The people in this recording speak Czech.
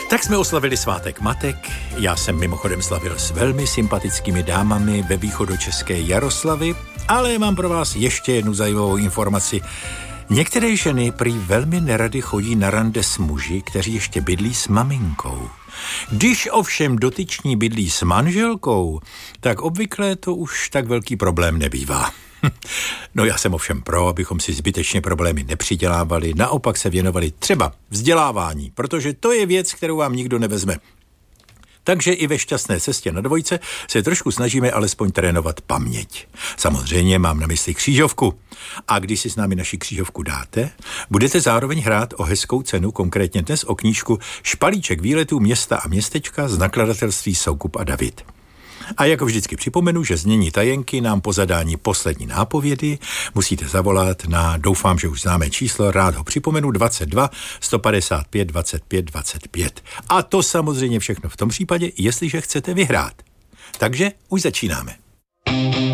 Tak jsme oslavili svátek matek, já jsem mimochodem slavil s velmi sympatickými dámami ve východočeské Jaroslavy, ale mám pro vás ještě jednu zajímavou informaci. Některé ženy prý velmi nerady chodí na rande s muži, kteří ještě bydlí s maminkou. Když ovšem dotyční bydlí s manželkou, tak obvykle to už tak velký problém nebývá. No já jsem ovšem pro, abychom si zbytečně problémy nepřidělávali, naopak se věnovali třeba vzdělávání, protože to je věc, kterou vám nikdo nevezme. Takže i ve šťastné cestě na dvojce se trošku snažíme alespoň trénovat paměť. Samozřejmě mám na mysli křížovku. A když si s námi naši křížovku dáte, budete zároveň hrát o hezkou cenu, konkrétně dnes o knížku Špalíček výletů města a městečka z nakladatelství Soukup a David. A jako vždycky připomenu, že znění tajenky nám po zadání poslední nápovědy musíte zavolat na, doufám, že už známé číslo, rád ho připomenu, 22 155 25 25. A to samozřejmě všechno v tom případě, jestliže chcete vyhrát. Takže už začínáme.